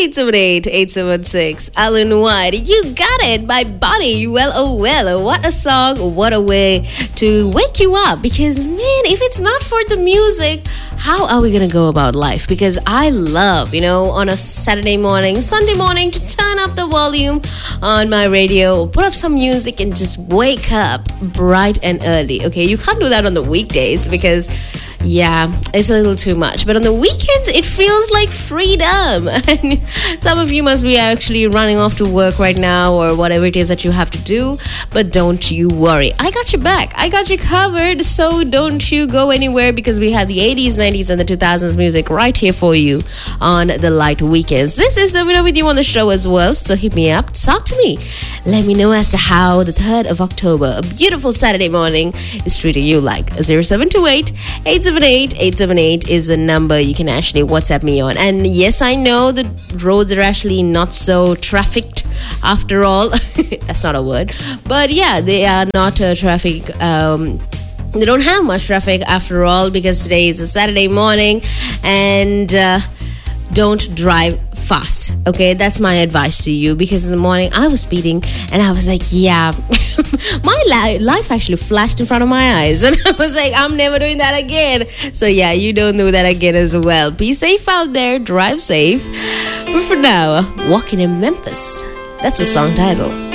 878-876. Alan White, You Got It by Bonnie. Well, oh well, what a song, what a way to wake you up. Because, man, if it's not for the music, how are we going to go about life? Because I love, on a Saturday morning, Sunday morning, to turn up the volume on my radio, put up some music and just wake up bright and early. Okay, you can't do that on the weekdays because, yeah, it's a little too much. But on the weekends, it feels like freedom. And some of you must be actually running off to work right now or whatever it is that you have to do. But don't you worry. I got your back. I got you covered. So don't you go anywhere because we have the 80s, 90s, and the 2000s music right here for you on the light weekends. This is Zamina with you on the show as well. So hit me up. Talk to me. Let me know as to how the 3rd of October, a beautiful Saturday morning, is treating you like. 0728-878-878 is the number you can actually WhatsApp me on. And yes, I know the roads are actually not so trafficked after all. That's not a word. But yeah, they are not traffic. They don't have much traffic after all because today is a Saturday morning. And don't drive fast. Okay, that's my advice to you, because in the morning I was speeding and I was like, yeah, my life actually flashed in front of my eyes and I was like, I'm never doing that again. So yeah, you don't do that again as well. Be safe out there, drive safe. But for now, Walking in Memphis, that's the song title.